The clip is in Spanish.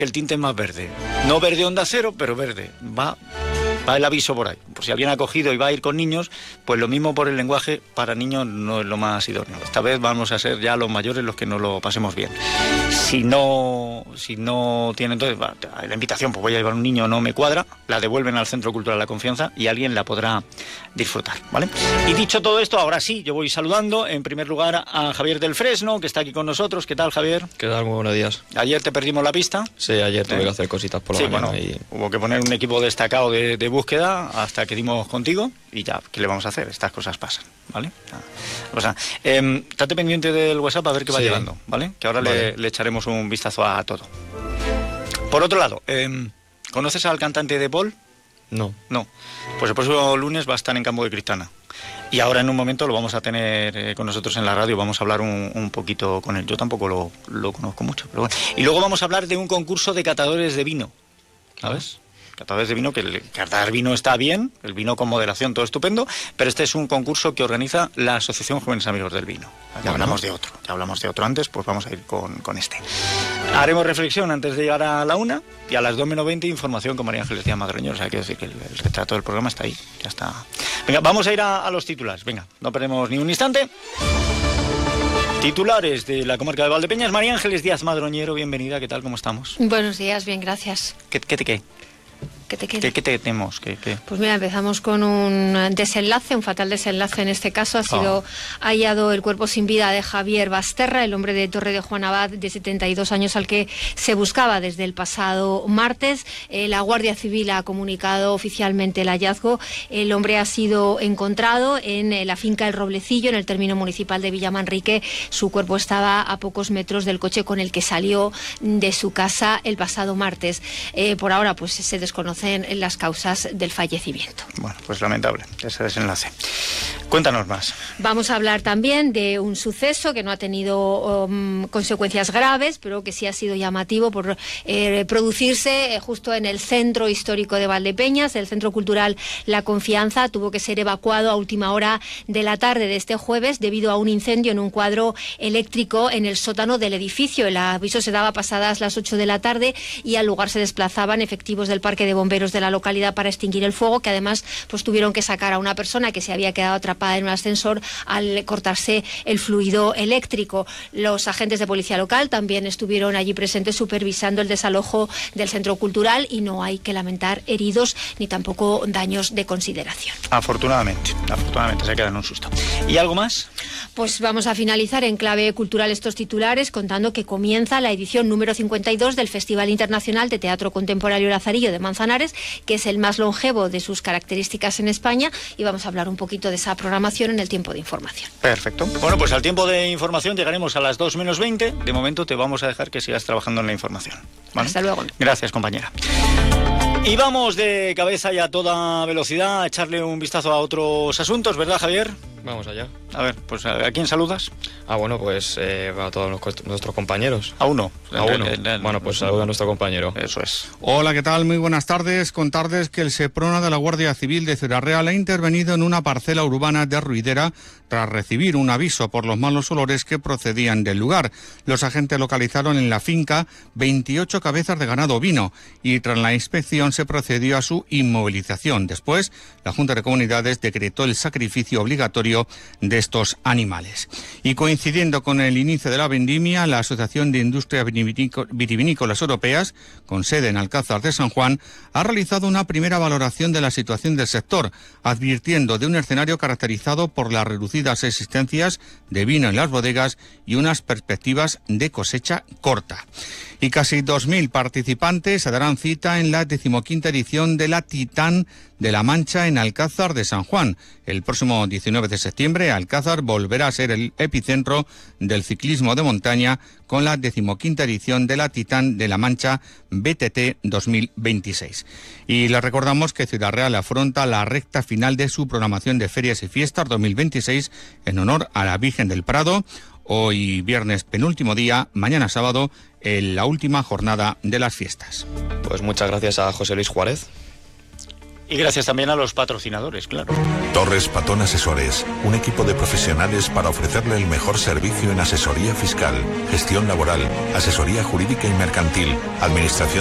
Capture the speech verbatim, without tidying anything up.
el tinte es más verde. No verde onda cero, pero verde. Va, va el aviso por ahí. Por si alguien ha cogido y va a ir con niños, pues lo mismo por el lenguaje para niños no es lo más idóneo. Esta vez vamos a ser ya los mayores los que nos lo pasemos bien. Si no, si no tienen, entonces va, la invitación, pues voy a llevar un niño, no me cuadra, la devuelven al Centro Cultural La Confianza y alguien la podrá disfrutar, ¿vale? Y dicho todo esto, ahora sí, yo voy saludando en primer lugar a Javier del Fresno, que está aquí con nosotros. ¿Qué tal, Javier? ¿Qué tal? Muy buenos días. Ayer te perdimos la pista. Sí, ayer tuve ¿Eh? que hacer cositas por la sí, mañana. Bueno, y... hubo que poner un equipo destacado de, de búsqueda hasta que dimos contigo y ya, ¿qué le vamos a hacer? Estas cosas pasan, ¿vale? O sea, eh, estate pendiente del WhatsApp a ver qué va sí. llegando, ¿vale? Que ahora vale. le, le echaremos un vistazo a todo. Por otro lado, eh, ¿conoces al cantante de Paul? No. No. Pues el próximo lunes va a estar en Campo de Cristana. Y ahora en un momento lo vamos a tener eh, con nosotros en la radio, vamos a hablar un, un poquito con él. Yo tampoco lo, lo conozco mucho, pero bueno. Y luego vamos a hablar de un concurso de catadores de vino, ¿sabes? Catadores de vino, que el catar vino está bien, el vino con moderación, todo estupendo, pero este es un concurso que organiza la Asociación Jóvenes Amigos del Vino. Ya bueno. hablamos de otro, ya hablamos de otro antes, pues vamos a ir con, con este. Haremos reflexión antes de llegar a la una y a las dos menos veinte información con María Ángeles Díaz Madroñero. O sea, quiero decir que el, el retrato del programa está ahí, ya está. Venga, vamos a ir a, a los titulares, venga, no perdemos ni un instante. Titulares de la comarca de Valdepeñas. María Ángeles Díaz Madroñero, bienvenida, ¿qué tal? ¿Cómo estamos? Buenos días, bien, gracias. ¿Qué te qué? qué? ¿Qué te queda? ¿Qué, qué tenemos? ¿Qué, qué? Pues mira, empezamos con un desenlace, un fatal desenlace en este caso. Ha sido oh. hallado el cuerpo sin vida de Javier Basterra, el hombre de Torre de Juan Abad, de setenta y dos años, al que se buscaba desde el pasado martes. Eh, la Guardia Civil ha comunicado oficialmente el hallazgo. El hombre ha sido encontrado en eh, la finca El Roblecillo, en el término municipal de Villamanrique. Su cuerpo estaba a pocos metros del coche con el que salió de su casa el pasado martes. Eh, por ahora, pues se desconoce en las causas del fallecimiento. Bueno, pues lamentable ese desenlace. Cuéntanos más. Vamos a hablar también de un suceso que no ha tenido um, consecuencias graves, pero que sí ha sido llamativo por eh, producirse eh, justo en el centro histórico de Valdepeñas. El Centro Cultural La Confianza tuvo que ser evacuado a última hora de la tarde de este jueves debido a un incendio en un cuadro eléctrico en el sótano del edificio. El aviso se daba pasadas las ocho de la tarde y al lugar se desplazaban efectivos del Parque de Bomberos de la localidad para extinguir el fuego, que además pues tuvieron que sacar a una persona que se había quedado atrapada en un ascensor al cortarse el fluido eléctrico. Los agentes de policía local también estuvieron allí presentes supervisando el desalojo del centro cultural y no hay que lamentar heridos ni tampoco daños de consideración. Afortunadamente, afortunadamente se queda en un susto. ¿Y algo más? Pues vamos a finalizar en clave cultural estos titulares contando que comienza la edición número cincuenta y dos del Festival Internacional de Teatro Contemporáneo Lazarillo de Manzanares, que es el más longevo de sus características en España, y vamos a hablar un poquito de esa programación en el tiempo de información. Perfecto. Bueno, pues al tiempo de información llegaremos a las dos menos veinte. De momento te vamos a dejar que sigas trabajando en la información, ¿vale? Hasta luego. Gracias, compañera. Y vamos de cabeza y a toda velocidad a echarle un vistazo a otros asuntos, ¿verdad, Javier? Vamos allá. A ver, pues ¿a quién saludas? Ah, bueno, pues eh, a todos nuestros compañeros. A uno. A uno. El, el, el, bueno, pues saluda a nuestro compañero. Eso es. Hola, ¿qué tal? Muy buenas tardes. Contarles que el Seprona de la Guardia Civil de Ciudad Real ha intervenido en una parcela urbana de Ruidera tras recibir un aviso por los malos olores que procedían del lugar. Los agentes localizaron en la finca veintiocho cabezas de ganado ovino y tras la inspección se procedió a su inmovilización. Después, la Junta de Comunidades decretó el sacrificio obligatorio de estos animales. Y coincidiendo con el inicio de la vendimia, la Asociación de Industrias Vitivinícolas Europeas, con sede en Alcázar de San Juan, ha realizado una primera valoración de la situación del sector, advirtiendo de un escenario caracterizado por las reducidas existencias de vino en las bodegas y unas perspectivas de cosecha corta. Y casi dos mil participantes se darán cita en la decimoquinta edición de la Titán de la Mancha en Alcázar de San Juan. El próximo diecinueve de septiembre, Alcázar volverá a ser el epicentro del ciclismo de montaña con la decimoquinta edición de la Titán de la Mancha B T T dos mil veintiséis. Y les recordamos que Ciudad Real afronta la recta final de su programación de ferias y fiestas dos mil veintiséis en honor a la Virgen del Prado. Hoy viernes penúltimo día, mañana sábado, en la última jornada de las fiestas. Pues muchas gracias a José Luis Juárez. Y gracias también a los patrocinadores, claro. Torres Patón Asesores, un equipo de profesionales para ofrecerle el mejor servicio en asesoría fiscal, gestión laboral, asesoría jurídica y mercantil, administración